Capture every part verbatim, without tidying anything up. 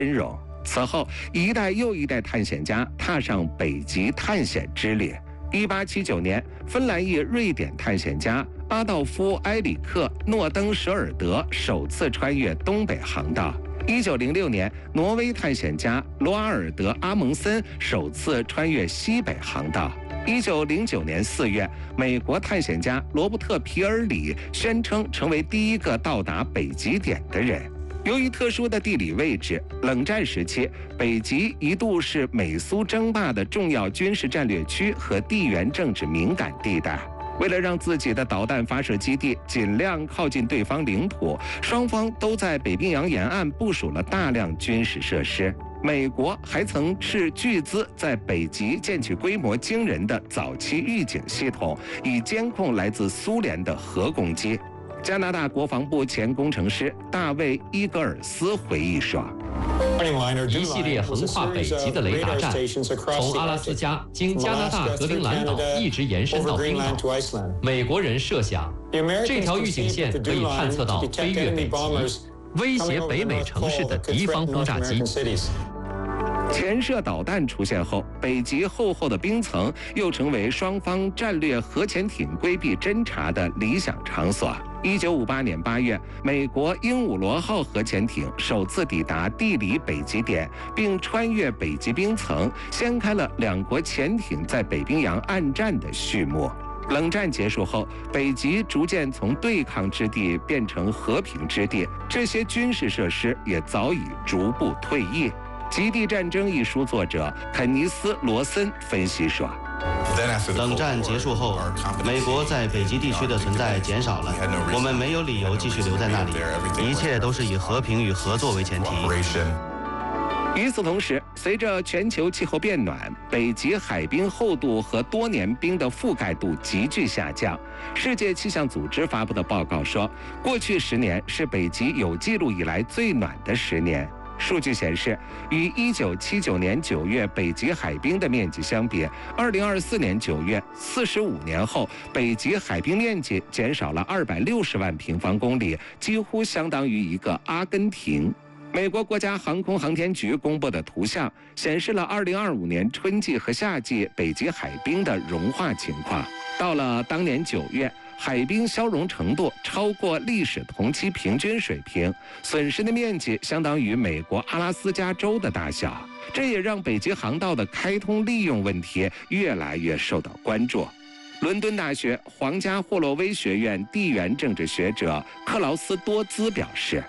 真容。此后，一代又一代探险家踏上北极探险之旅。一八七九年，芬兰裔瑞典探险家阿道夫·埃里克·诺登舍尔德首次穿越东北航道。一九零六年，挪威探险家罗阿尔德·阿蒙森首次穿越西北航道。一九零九年四月，美国探险家罗伯特·皮尔里宣称成为第一个到达北极点的人。由于特殊的地理位置，冷战时期，北极一度是美苏争霸的重要军事战略区和地缘政治敏感地带。为了让自己的导弹发射基地尽量靠近对方领土，双方都在北冰洋沿岸部署了大量军事设施。美国还曾斥巨资在北极建起规模惊人的早期预警系统，以监控来自苏联的核攻击。加拿大国防部前工程师大卫·伊格尔斯回忆说， 一系列横跨北极的雷达站，从阿拉斯加经加拿大格陵兰岛一直延伸到冰岛。美国人设想，这条预警线可以探测到飞越北极，威胁北美城市的敌方轰炸机。 潜射导弹出现后，北极厚厚的冰层又成为双方战略核潜艇规避侦察的理想场所。一九五八年八月，美国鹦鹉螺号核潜艇首次抵达地理北极点，并穿越北极冰层，掀开了两国潜艇在北冰洋暗战的序幕。冷战结束后，北极逐渐从对抗之地变成和平之地，这些军事设施也早已逐步退役。《极地战争》一书作者肯尼斯·罗森分析说， 冷战结束后，美国在北极地区的存在减少了，我们没有理由继续留在那里，一切都是以和平与合作为前提。 与此同时，随着全球气候变暖，北极海冰厚度和多年冰的覆盖度急剧下降。世界气象组织发布的报告说，过去十年是北极有记录以来最暖的十年。数据显示，与一九七九年九月北极海冰的面积相比，二零二四年九月，四十五年后，北极海冰面积减少了二百六十万平方公里，几乎相当于一个阿根廷。美国国家航空航天局公布的图像显示了二零二五年春季和夏季北极海冰的融化情况。到了当年九月，海冰消融程度超过历史同期平均水平，损失的面积相当于美国阿拉斯加州的大小。这也让北极航道的开通利用问题越来越受到关注。伦敦大学皇家霍洛威学院地缘政治学者克劳斯多兹表示，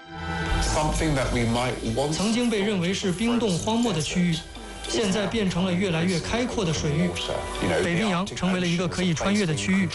曾经被认为是冰冻荒漠的区域，现在变成了越来越开阔的水域，北冰洋成为了一个可以穿越的区域。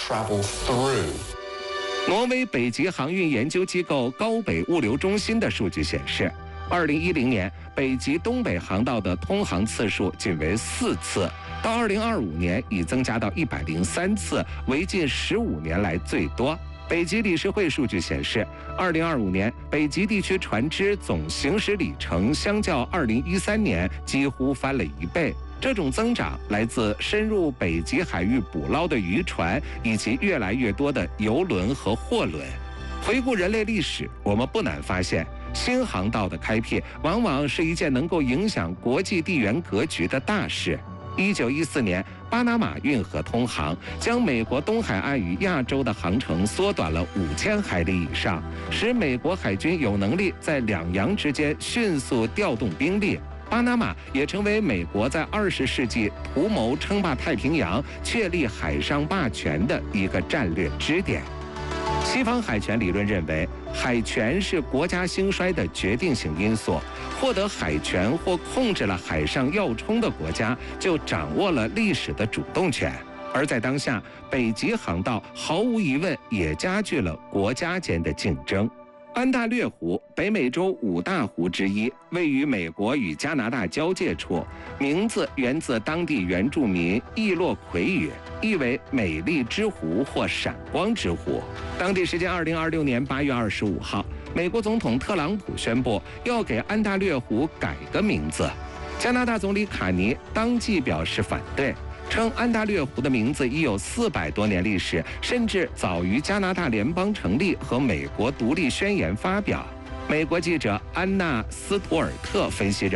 挪威北极航运研究机构高北物流中心的数据显示，二零一零年北极东北航道的通航次数仅为四次，到二零二五年已增加到一百零三次，为近十五年来最多。北极理事会数据显示，二零二五年北极地区船只总行驶里程相较二零一三年几乎翻了一倍。这种增长来自深入北极海域捕捞的渔船，以及越来越多的邮轮和货轮。回顾人类历史，我们不难发现，新航道的开辟往往是一件能够影响国际地缘格局的大事。一九一四年，巴拿马运河通航，将美国东海岸与亚洲的航程缩短了五千海里以上，使美国海军有能力在两洋之间迅速调动兵力。巴拿马也成为美国在二十世纪图谋称霸太平洋、确立海上霸权的一个战略支点。西方海权理论认为，海权是国家兴衰的决定性因素，获得海权或控制了海上要冲的国家，就掌握了历史的主动权。而在当下，北极航道毫无疑问也加剧了国家间的竞争。安大略湖，北美洲五大湖之一，位于美国与加拿大交界处，名字源自当地原住民易洛魁语，意为美丽之湖或闪光之湖。当地时间二零二六年八月二十五号，美国总统特朗普宣布要给安大略湖改个名字，加拿大总理卡尼当即表示反对，称安大略湖的名字已有四百多年历史，甚至早于加拿大联邦成立和美国独立宣言发表。 美国记者安娜·斯图尔特分析认